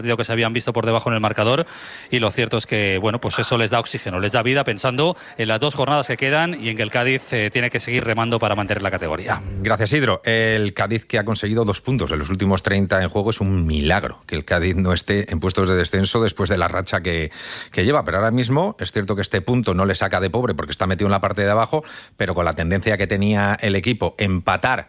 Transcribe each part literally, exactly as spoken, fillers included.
que se habían visto por debajo en el marcador, y lo cierto es que bueno, pues eso les da oxígeno, les da vida pensando en las dos jornadas que quedan y en que el Cádiz eh, tiene que seguir remando para mantener la categoría. Gracias, Isidro. El Cádiz, que ha conseguido dos puntos en los últimos treinta en juego, es un milagro que el Cádiz no esté en puestos de descenso después de la racha que, que lleva, pero ahora mismo es cierto que este punto no le saca de pobre porque está metido en la parte de abajo, pero con la tendencia que tenía el equipo empatar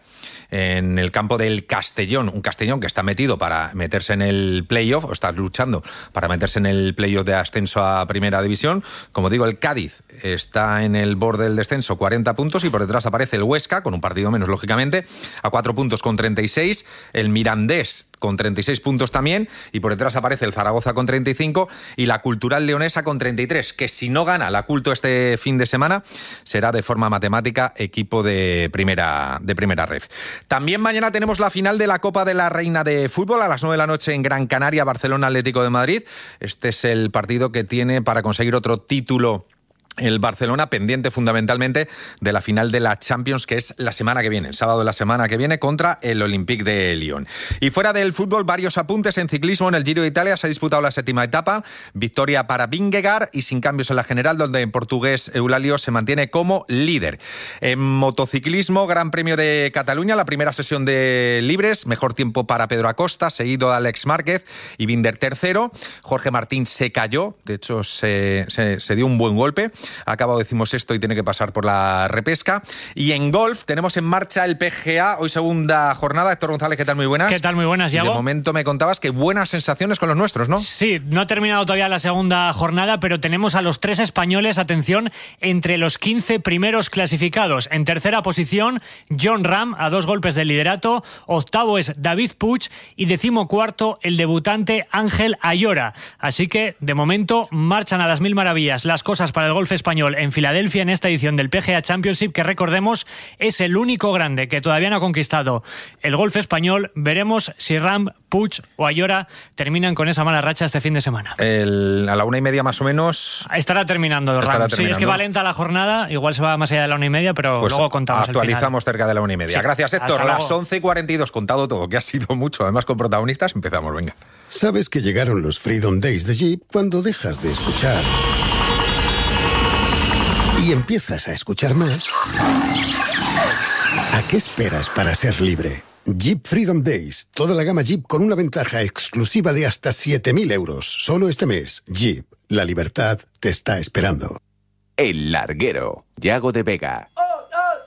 en el campo del Castellón, un Castellón que está metido para meterse en el playoff, o está luchando para meterse en el playoff de ascenso a Primera División. Como digo, el Cádiz está en el borde del descenso, cuarenta puntos, y por detrás aparece el Huesca, con un partido menos, lógicamente, a cuatro puntos con treinta y seis, el Mirandés con treinta y seis puntos también, y por detrás aparece el Zaragoza con treinta y cinco y la Cultural Leonesa con treinta y tres, que si no gana la Culto este fin de semana, será de forma matemática equipo de primera, de primera ref. También mañana tenemos la final de la Copa de la Reina de Fútbol a las nueve de la noche en Gran Canaria, Barcelona Atlético de Madrid. Este es el partido que tiene para conseguir otro título el Barcelona, pendiente fundamentalmente de la final de la Champions, que es la semana que viene, el sábado de la semana que viene, contra el Olympique de Lyon. Y fuera del fútbol, varios apuntes en ciclismo. En el Giro de Italia se ha disputado la séptima etapa, victoria para Vingegaard y sin cambios en la general, donde el portugués Eulalio se mantiene como líder. En motociclismo, Gran Premio de Cataluña, la primera sesión de libres, mejor tiempo para Pedro Acosta, seguido de Alex Márquez y Binder tercero. Jorge Martín se cayó, de hecho se, se, se dio un buen golpe. Ha acabado decimosexto y tiene que pasar por la repesca. Y en golf tenemos en marcha el P G A, hoy segunda jornada. Héctor González, ¿qué tal? Muy buenas. ¿Qué tal? Muy buenas, Iago. De momento me contabas que buenas sensaciones con los nuestros, ¿no? Sí, no ha terminado todavía la segunda jornada, pero tenemos a los tres españoles, atención, entre los quince primeros clasificados. En tercera posición, Jon Rahm, a dos golpes del liderato. Octavo es David Puig y decimocuarto el debutante Ángel Ayora. Así que, de momento, marchan a las mil maravillas las cosas para el golf español en Filadelfia en esta edición del P G A Championship, que recordemos es el único grande que todavía no ha conquistado el golf español. Veremos si Rahm, Puig o Ayora terminan con esa mala racha este fin de semana. El, a la una y media más o menos estará terminando Rahm. Estará sí, terminando. Es que va lenta la jornada, igual se va más allá de la una y media, pero pues luego contamos actualizamos el final. Cerca de la una y media. Sí. Gracias, Héctor. Hasta Las luego. once y cuarenta y dos, contado todo, que ha sido mucho, además con protagonistas. Empezamos, venga. Sabes que llegaron los Freedom Days de Jeep cuando dejas de escuchar y empiezas a escuchar más. ¿A qué esperas para ser libre? Jeep Freedom Days. Toda la gama Jeep con una ventaja exclusiva de hasta siete mil euros. Solo este mes. Jeep. La libertad te está esperando. El Larguero. Yago de Vega.